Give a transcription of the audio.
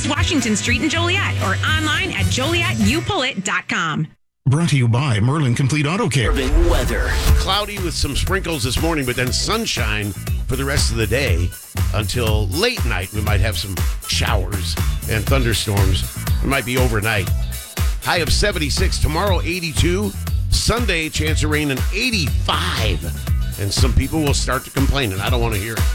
East Washington Street in Joliet or online at JolietUPullIt.com. Brought to you by Merlin Complete Auto Care. Urban weather. Cloudy with some sprinkles this morning, but then sunshine for the rest of the day until late night. We might have some showers and thunderstorms. It might be overnight. High of 76. Tomorrow, 82. Sunday, chance of rain, and 85. And some people will start to complain, and I don't want to hear it.